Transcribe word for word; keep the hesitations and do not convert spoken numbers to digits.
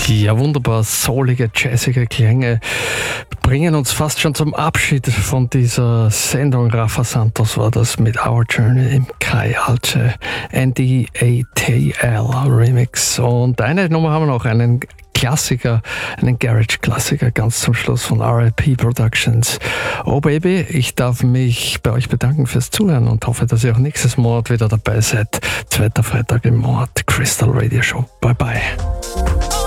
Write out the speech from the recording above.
Ja, wunderbar soulige, jazzige Klänge bringen uns fast schon zum Abschied von dieser Sendung. Rafa Santos war das mit Our Journey im Kai Alce N D A T L Remix. Und eine Nummer haben wir noch, einen Klassiker, einen Garage-Klassiker ganz zum Schluss von R I P Productions. Oh Baby, ich darf mich bei euch bedanken fürs Zuhören und hoffe, dass ihr auch nächstes Monat wieder dabei seid. Zweiter Freitag im Monat, Crystal Radio Show. Bye bye.